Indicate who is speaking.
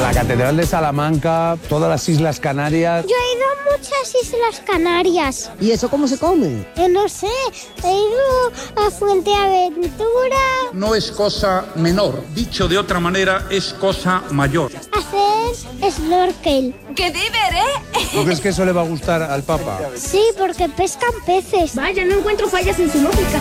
Speaker 1: La Catedral de Salamanca, todas las Islas Canarias.
Speaker 2: Yo he ido a muchas Islas Canarias.
Speaker 3: ¿Y eso cómo se come?
Speaker 2: No sé, he ido a Fuerteventura.
Speaker 4: No es cosa menor, dicho de otra manera, es cosa mayor.
Speaker 2: Hacer snorkel.
Speaker 5: ¡Qué diver, eh!
Speaker 1: ¿Tú crees que eso le va a gustar al Papa?
Speaker 2: Sí, porque pescan peces.
Speaker 5: Vaya, no encuentro fallas en su lógica.